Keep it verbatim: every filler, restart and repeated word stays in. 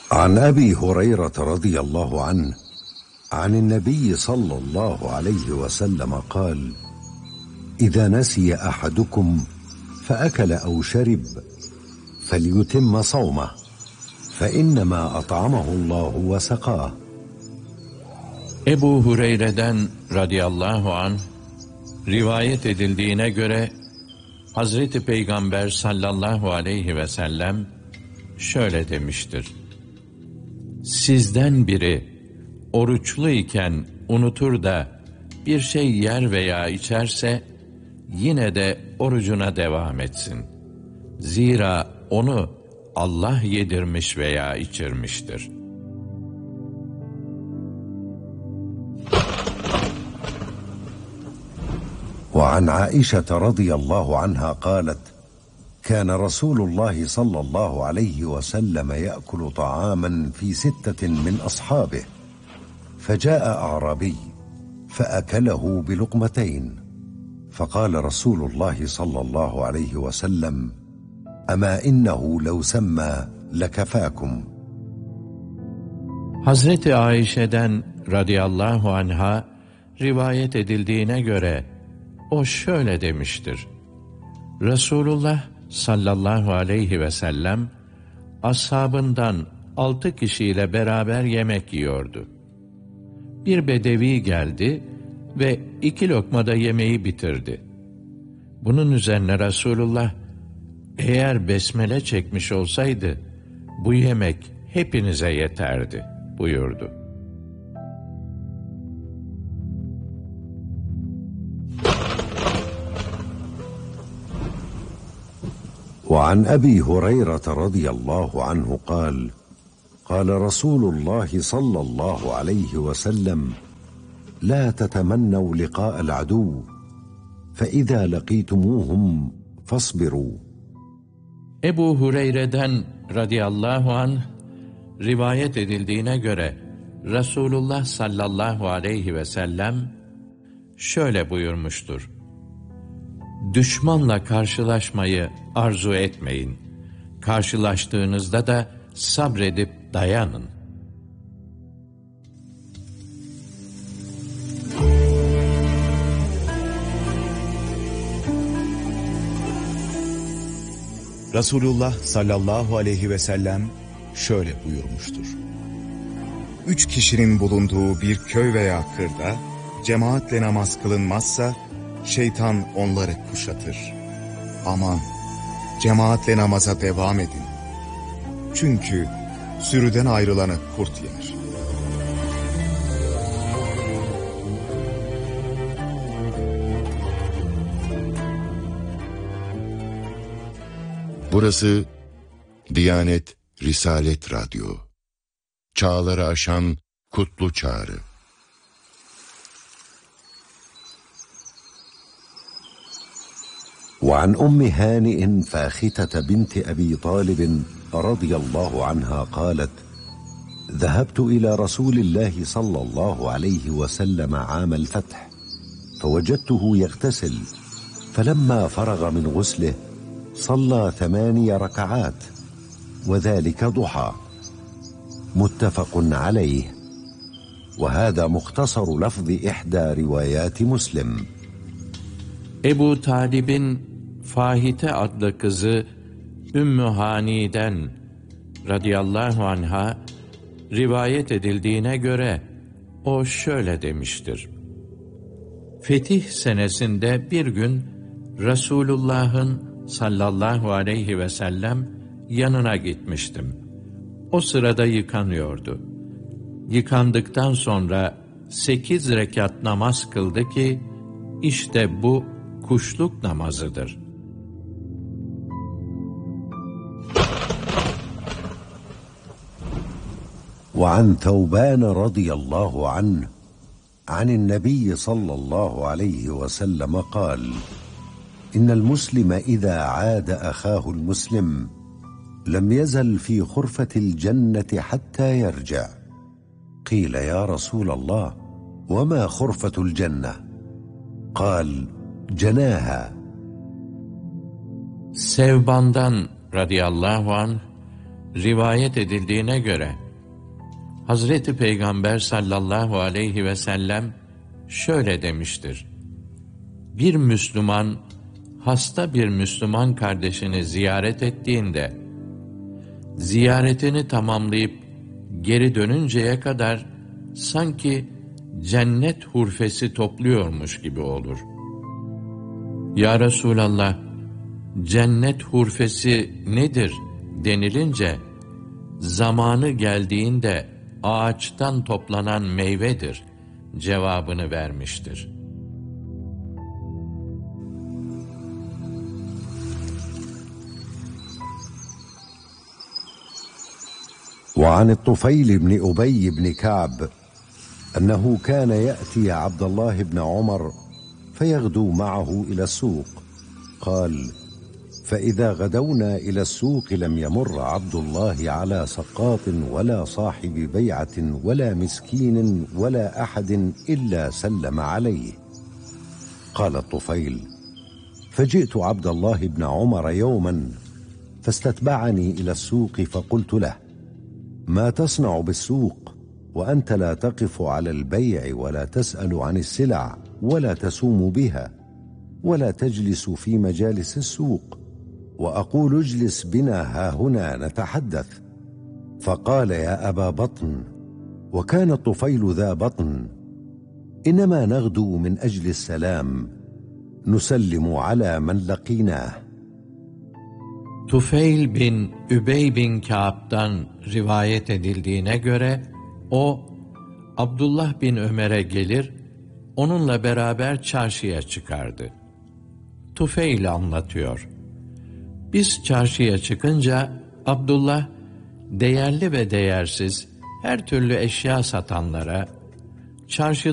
عن أبي هريرة رضي الله عنه عن النبي صلى الله عليه وسلم قال: إذا نسي أحدكم فأكل أو شرب فليتم صومه فإنما أطعمه الله وسقاه. Ebu Hureyre'den radıyallahu anh rivayet edildiğine göre Hazreti Peygamber sallallahu aleyhi ve sellem şöyle demiştir: Sizden biri oruçlu iken unutur da bir şey yer veya içerse yine de orucuna devam etsin. Zira onu Allah yedirmiş veya içirmiştir. وعن عائشة رضي الله عنها قالت: كان رسول الله صلى الله عليه وسلم يأكل طعاما في ستة من أصحابه فجاء أعرابي فأكله بلقمتين فقال رسول الله صلى الله عليه وسلم: أما إنه لو سمى لكفاكم. Hazreti Ayşe'den radıyallahu anha rivayet edildiğine göre o şöyle demiştir: Resulullah sallallahu aleyhi ve sellem ashabından altı kişiyle beraber yemek yiyordu. Bir bedevi geldi ve iki lokmada yemeği bitirdi. Bunun üzerine Resulullah, eğer besmele çekmiş olsaydı bu yemek hepinize yeterdi buyurdu. وعن أبي هريرة رضي الله عنه قال: قال رسول الله صلى الله عليه وسلم: لا تتمنوا لقاء العدو فإذا لقيتموهم فاصبروا. Ebu Hureyre'den radıyallahu anh rivayet edildiğine göre Resulullah sallallahu aleyhi ve sellem şöyle buyurmuştur: Düşmanla karşılaşmayı arzu etmeyin. Karşılaştığınızda da sabredip dayanın. Resulullah sallallahu aleyhi ve sellem şöyle buyurmuştur: Üç kişinin bulunduğu bir köy veya kırda cemaatle namaz kılınmazsa şeytan onları kuşatır. Aman, cemaatle namaza devam edin. Çünkü sürüden ayrılanı kurt yer. Burası Diyanet Risalet Radyo. Çağları aşan kutlu çağrı. وعن أم هانئ فاختة بنت أبي طالب رضي الله عنها قالت: ذهبت إلى رسول الله صلى الله عليه وسلم عام الفتح فوجدته يغتسل، فلما فرغ من غسله صلى ثماني ركعات وذلك ضحى. متفق عليه. وهذا مختصر لفظ إحدى روايات مسلم. Ebu Talib'in Fahite adlı kızı Ümmü Hani'den radıyallahu anha rivayet edildiğine göre o şöyle demiştir: Fetih senesinde bir gün Resulullah'ın sallallahu aleyhi ve sellem yanına gitmiştim. O sırada yıkanıyordu. Yıkandıktan sonra sekiz rekat namaz kıldı ki işte bu kuşluk namazıdır. وعن ثوبان رضي الله عنه عن النبي صلى الله عليه وسلم قال: إن المسلم إذا عاد أخاه المسلم لم يزل في خرفة الجنة حتى يرجع. قيل: يا رسول الله وما خرفة الجنة؟ قال: جناها. Sevban'dan radıyallahu anh rivayet edildiğine göre Hazreti Peygamber sallallahu aleyhi ve sellem şöyle demiştir: Bir Müslüman hasta bir Müslüman kardeşini ziyaret ettiğinde ziyaretini tamamlayıp geri dönünceye kadar sanki cennet hurfesi topluyormuş gibi olur. Ya Resulallah, cennet hurfesi nedir denilince, zamanı geldiğinde ağaçtan toplanan meyvedir cevabını vermiştir. وعن الطفيل بن أبي بن كعب أنه كان يأتي عبد الله بن عمر فيغدو معه إلى السوق. قال: فإذا غدونا إلى السوق لم يمر عبد الله على سقاط ولا صاحب بيعة ولا مسكين ولا أحد إلا سلم عليه. قال الطفيل: فجئت عبد الله بن عمر يوما فاستتبعني إلى السوق فقلت له: ما تصنع بالسوق وأنت لا تقف على البيع ولا تسأل عن السلع ولا تسوم بها ولا تجلس في مجالس السوق، وأقول اجلس بنا هاهنا نتحدث. فقال: يا أبا بطن، وكان الطفيل ذا بطن، إنما نغدو من أجل السلام نسلم على من لقيناه. Tufeyl bin Übey bin Kâb'dan rivayet edildiğine göre o Abdullah bin Ömer'e gelir, onunla beraber çarşıya çıkardı. Tufeyl anlatıyor: Biz çarşıya çıkınca Abdullah değerli ve değersiz her türlü eşya satanlara, çarşı